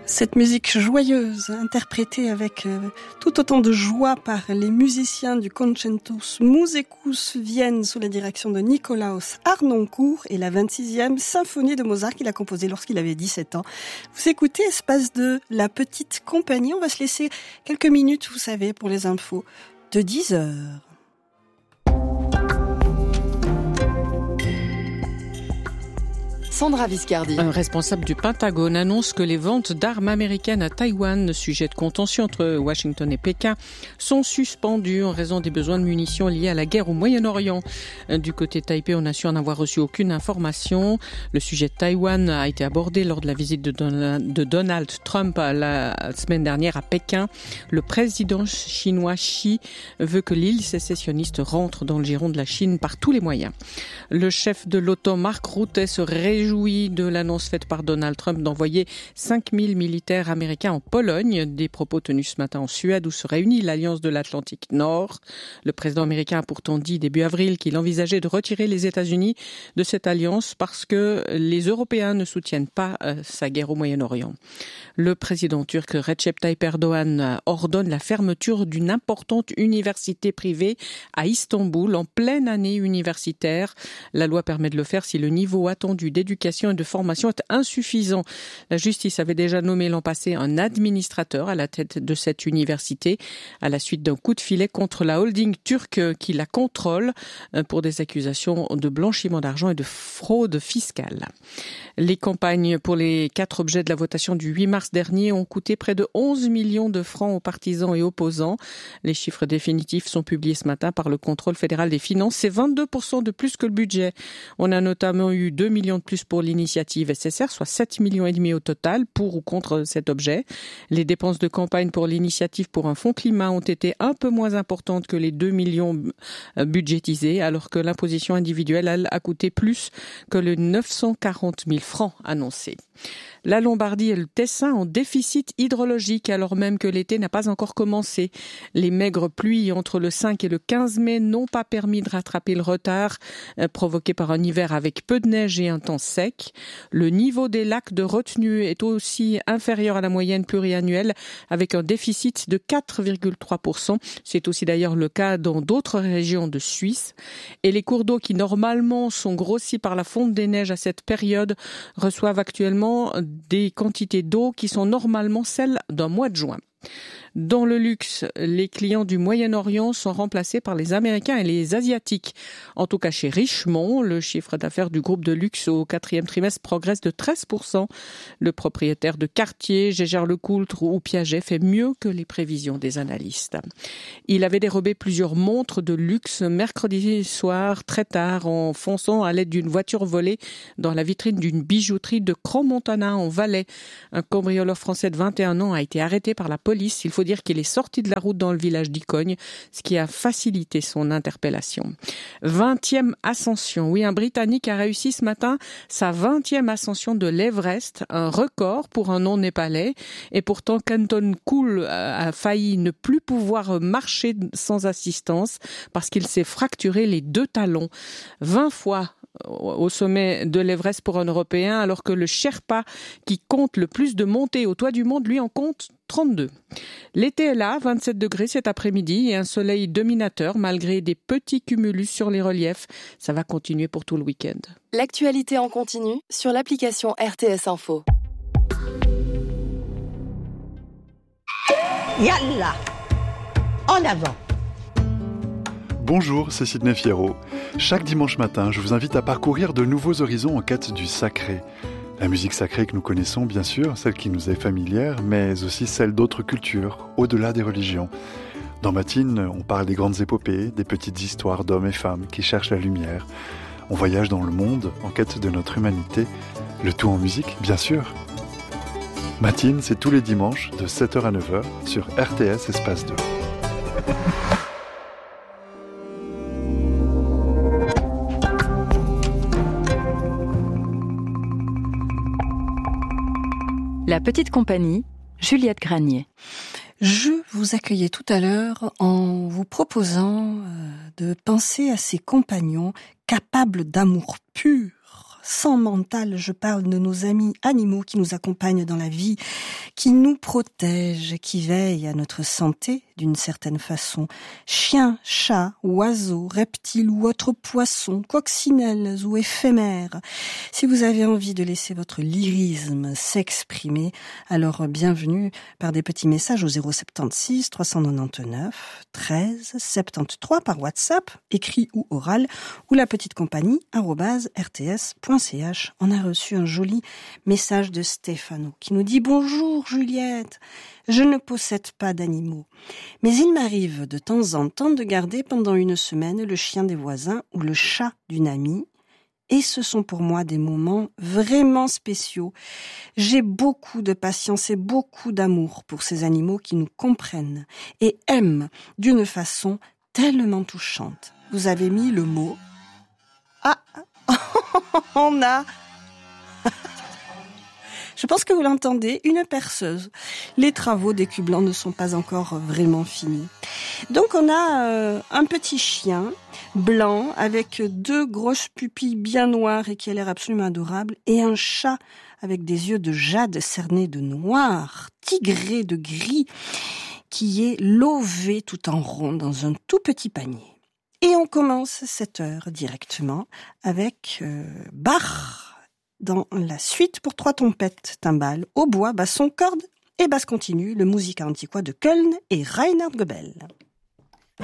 Cette musique joyeuse, interprétée avec tout autant de joie par les musiciens du Concertus Musicus Vienne sous la direction de Nikolaus Harnoncourt et la 26e symphonie de Mozart qu'il a composée lorsqu'il avait 17 ans. Vous écoutez Espace 2, la petite compagnie. On va se laisser quelques minutes, vous savez, pour les infos de 10 heures. Sandra Viscardi. Un responsable du Pentagone annonce que les ventes d'armes américaines à Taïwan, sujet de contention entre Washington et Pékin, sont suspendues en raison des besoins de munitions liés à la guerre au Moyen-Orient. Du côté de Taipei, on a su en avoir reçu aucune information. Le sujet de Taïwan a été abordé lors de la visite de Donald Trump la semaine dernière à Pékin. Le président chinois Xi veut que l'île sécessionniste rentre dans le giron de la Chine par tous les moyens. Le chef de l'OTAN, Mark Rutte, se réjouit de l'annonce faite par Donald Trump d'envoyer 5000 militaires américains en Pologne. Des propos tenus ce matin en Suède où se réunit l'Alliance de l'Atlantique Nord. Le président américain a pourtant dit début avril qu'il envisageait de retirer les États-Unis de cette alliance parce que les Européens ne soutiennent pas sa guerre au Moyen-Orient. Le président turc Recep Tayyip Erdogan ordonne la fermeture d'une importante université privée à Istanbul en pleine année universitaire. La loi permet de le faire si le niveau attendu d'éducation et de formation est insuffisant. La justice avait déjà nommé l'an passé un administrateur à la tête de cette université à la suite d'un coup de filet contre la holding turque qui la contrôle pour des accusations de blanchiment d'argent et de fraude fiscale. Les campagnes pour les 4 objets de la votation du 8 mars dernier ont coûté près de 11 millions de francs aux partisans et opposants. Les chiffres définitifs sont publiés ce matin par le contrôle fédéral des finances. C'est 22% de plus que le budget. On a notamment eu 2 millions de plus pour l'initiative SSR, soit 7,5 millions au total pour ou contre cet objet. Les dépenses de campagne pour l'initiative pour un fonds climat ont été un peu moins importantes que les 2 millions budgétisés, alors que l'imposition individuelle, elle, a coûté plus que les 940 000 francs annoncés. La Lombardie et le Tessin ont déficit hydrologique alors même que l'été n'a pas encore commencé. Les maigres pluies entre le 5 et le 15 mai n'ont pas permis de rattraper le retard provoqué par un hiver avec peu de neige et un temps sec. Le niveau des lacs de retenue est aussi inférieur à la moyenne pluriannuelle avec un déficit de 4,3%. C'est aussi d'ailleurs le cas dans d'autres régions de Suisse. Et les cours d'eau qui normalement sont grossis par la fonte des neiges à cette période reçoivent actuellement des quantités d'eau qui sont normalement celles d'un mois de juin. Dans le luxe, les clients du Moyen-Orient sont remplacés par les Américains et les Asiatiques. En tout cas chez Richemont, le chiffre d'affaires du groupe de luxe au 4e trimestre progresse de 13%. Le propriétaire de Cartier, Jaeger-LeCoultre ou Piaget fait mieux que les prévisions des analystes. Il avait dérobé plusieurs montres de luxe mercredi soir très tard en fonçant à l'aide d'une voiture volée dans la vitrine d'une bijouterie de Crans-Montana en Valais. Un cambrioleur français de 21 ans a été arrêté par la police. Il faut dire qu'il est sorti de la route dans le village d'Icogne, ce qui a facilité son interpellation. 20e ascension. Oui, un Britannique a réussi ce matin sa 20e ascension de l'Everest, un record pour un non-népalais. Et pourtant, Kenton Kool a failli ne plus pouvoir marcher sans assistance parce qu'il s'est fracturé les 2 talons. 20 fois au sommet de l'Everest pour un Européen, alors que le Sherpa, qui compte le plus de montées au toit du monde, lui en compte 32. L'été est là, 27 degrés cet après-midi et un soleil dominateur malgré des petits cumulus sur les reliefs. Ça va continuer pour tout le week-end. L'actualité en continu sur l'application RTS Info. Yallah, en avant. Bonjour, c'est Sidney Fierro. Chaque dimanche matin, je vous invite à parcourir de nouveaux horizons en quête du sacré. La musique sacrée que nous connaissons, bien sûr, celle qui nous est familière, mais aussi celle d'autres cultures, au-delà des religions. Dans Matine, on parle des grandes épopées, des petites histoires d'hommes et femmes qui cherchent la lumière. On voyage dans le monde en quête de notre humanité, le tout en musique, bien sûr. Matine, c'est tous les dimanches de 7h à 9h sur RTS Espace 2. La petite compagnie, Juliette Granier. Je vous accueillais tout à l'heure en vous proposant de penser à ces compagnons capables d'amour pur, sans mental, je parle de nos amis animaux qui nous accompagnent dans la vie, qui nous protègent, qui veillent à notre santé d'une certaine façon. Chiens, chats, oiseaux, reptiles ou autres poissons, coccinelles ou éphémères. Si vous avez envie de laisser votre lyrisme s'exprimer, alors bienvenue par des petits messages au 076 399 13 73 par WhatsApp, écrit ou oral, ou la petite compagnie @rts.ch. On a reçu un joli message de Stéphano qui nous dit « Bonjour Juliette, je ne possède pas d'animaux, mais il m'arrive de temps en temps de garder pendant une semaine le chien des voisins ou le chat d'une amie. Et ce sont pour moi des moments vraiment spéciaux. J'ai beaucoup de patience et beaucoup d'amour pour ces animaux qui nous comprennent et aiment d'une façon tellement touchante. » Vous avez mis le mot... Ah, on a... Je pense que vous l'entendez, une perceuse. Les travaux des cubes blancs ne sont pas encore vraiment finis. Donc on a un petit chien blanc avec 2 grosses pupilles bien noires et qui a l'air absolument adorable, et un chat avec des yeux de jade cernés de noir, tigrés de gris, qui est lové tout en rond dans un tout petit panier. Et on commence cette heure directement avec Bach dans la suite pour 3 trompettes, timbales, hautbois, basson, cordes et basse continue, le Musica Antiqua de Köln et Reinhard Goebel.